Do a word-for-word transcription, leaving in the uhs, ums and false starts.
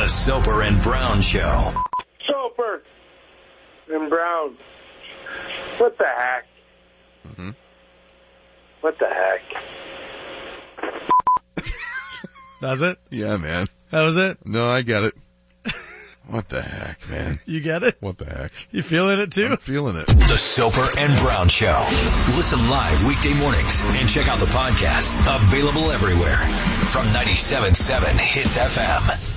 The Soper and Brown Show. Soper and Brown. What the heck? Mm-hmm. What the heck? Does it? Yeah, man. That was it? No, I get it. What the heck, man? You get it? What the heck? You feeling it too? I'm feeling it. The Soper and Brown Show. Listen live weekday mornings and check out the podcast. Available everywhere from ninety-seven point seven Hits F M.